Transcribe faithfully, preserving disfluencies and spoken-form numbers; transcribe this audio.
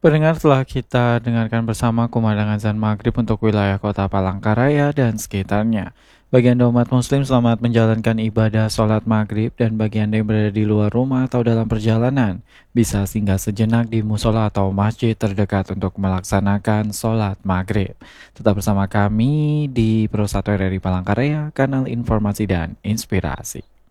Pendengar, telah kita dengarkan bersama kumandang azan maghrib untuk wilayah kota Palangkaraya dan sekitarnya. Bagi Anda umat muslim, selamat menjalankan ibadah sholat maghrib, dan bagi Anda yang berada di luar rumah atau dalam perjalanan, bisa singgah sejenak di musola atau masjid terdekat untuk melaksanakan sholat maghrib. Tetap bersama kami di Pro satu R R I Palangkaraya, kanal informasi dan inspirasi.